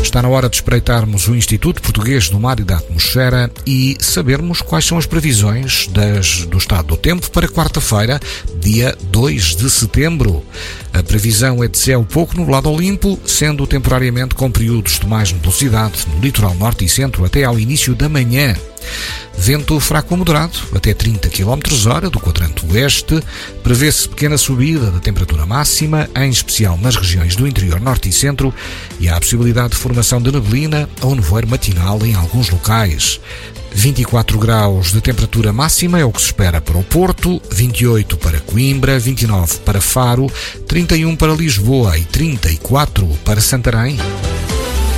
Está na hora de espreitarmos o Instituto Português do Mar e da Atmosfera e sabermos quais são as previsões do estado do tempo para quarta-feira, dia 2 de setembro. A previsão é de céu pouco nublado ou limpo, sendo temporariamente com períodos de mais nebulosidade no litoral norte e centro até ao início da manhã. Vento fraco ou moderado, até 30 km/h do quadrante oeste. Prevê-se pequena subida da temperatura máxima, em especial nas regiões do interior norte e centro, e há a possibilidade de formação de neblina ou nevoeiro matinal em alguns locais. 24 graus de temperatura máxima é o que se espera para o Porto, 28 para Coimbra, 29 para Faro, 31 para Lisboa e 34 para Santarém.